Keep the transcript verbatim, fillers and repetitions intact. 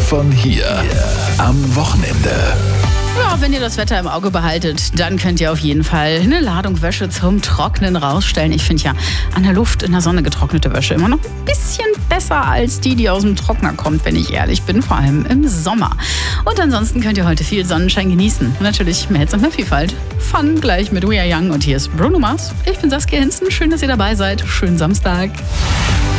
von hier. Am Wochenende. Ja, wenn ihr das Wetter im Auge behaltet, dann könnt ihr auf jeden Fall eine Ladung Wäsche zum Trocknen rausstellen. Ich finde ja an der Luft in der Sonne getrocknete Wäsche immer noch ein bisschen besser als die, die aus dem Trockner kommt, wenn ich ehrlich bin, vor allem im Sommer. Und ansonsten könnt ihr heute viel Sonnenschein genießen. Und natürlich mehr Hits und mehr Vielfalt. Fun gleich mit We Are Young und hier ist Bruno Mars. Ich bin Saskia Hinzen. Schön, dass ihr dabei seid. Schönen Samstag.